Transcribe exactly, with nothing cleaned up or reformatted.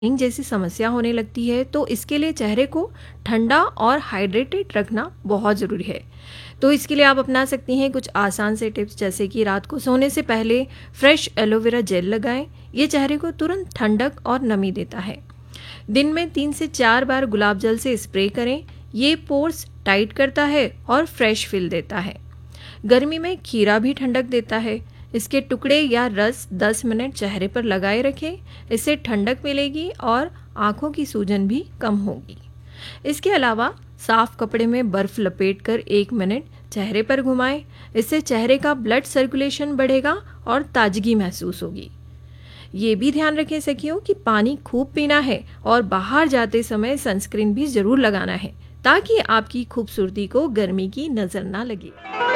ing जैसी समस्या होने लगती है तो इसके लिए चेहरे को ठंडा और हाइड्रेटेड रखना बहुत ज़रूरी है। तो इसके लिए आप अपना सकती हैं कुछ आसान से टिप्स, जैसे कि रात को सोने से पहले फ्रेश एलोवेरा जेल लगाएं। ये चेहरे को तुरंत ठंडक और नमी देता है। दिन में तीन से चार बार गुलाब जल से स्प्रे करें। ये पोर्स टाइट करता है और फ्रेश फील देता है। गर्मी में खीरा भी ठंडक देता है। इसके टुकड़े या रस दस मिनट चेहरे पर लगाए रखें। इससे ठंडक मिलेगी और आंखों की सूजन भी कम होगी। इसके अलावा साफ कपड़े में बर्फ लपेटकर एक मिनट चेहरे पर घुमाएं। इससे चेहरे का ब्लड सर्कुलेशन बढ़ेगा और ताजगी महसूस होगी। ये भी ध्यान रखें सखियों कि पानी खूब पीना है और बाहर जाते समय सनस्क्रीन भी जरूर लगाना है, ताकि आपकी खूबसूरती को गर्मी की नजर ना लगे।